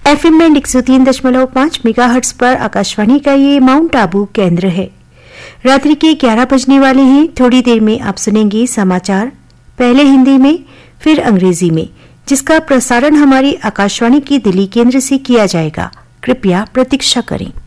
FM band 103.5 megahertz पर आकाशवाणी का ये माउंट आबू केंद्र है। रात्रि के 11 बजने वाले हैं। थोड़ी देर में आप सुनेंगे समाचार, पहले हिंदी में फिर अंग्रेजी में, जिसका प्रसारण हमारी आकाशवाणी की दिल्ली केंद्र से किया जाएगा। कृपया प्रतीक्षा करें।